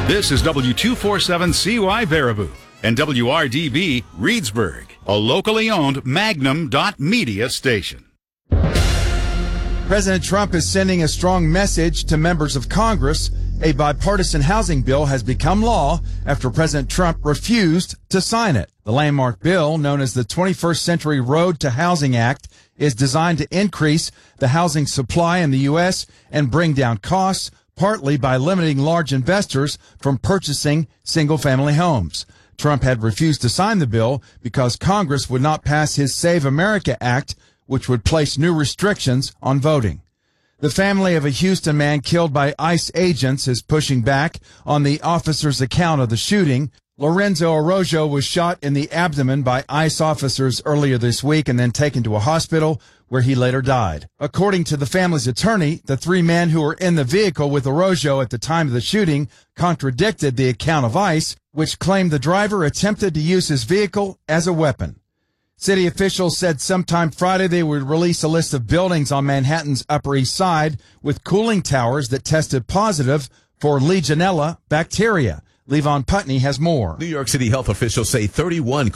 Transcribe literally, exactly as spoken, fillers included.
This is W two forty-seven C Y Baraboo and W R D B Reedsburg, a locally owned Magnum dot media station. President Trump is sending a strong message to members of Congress. A bipartisan housing bill has become law after President Trump refused to sign it. The landmark bill, known as the twenty-first Century Road to Housing Act, is designed to increase the housing supply in the U S and bring down costs, partly by limiting large investors from purchasing single-family homes. Trump had refused to sign the bill because Congress would not pass his Save America Act, which would place new restrictions on voting. The family of a Houston man killed by ICE agents is pushing back on the officer's account of the shooting. Lorenzo Arroyo was shot in the abdomen by ICE officers earlier this week and then taken to a hospital where he later died. According to the family's attorney, the three men who were in the vehicle with Arroyo at the time of the shooting contradicted the account of ICE, which claimed the driver attempted to use his vehicle as a weapon. City officials said sometime Friday they would release a list of buildings on Manhattan's Upper East Side with cooling towers that tested positive for Legionella bacteria. Levon Putney has more. New York City health officials say thirty-one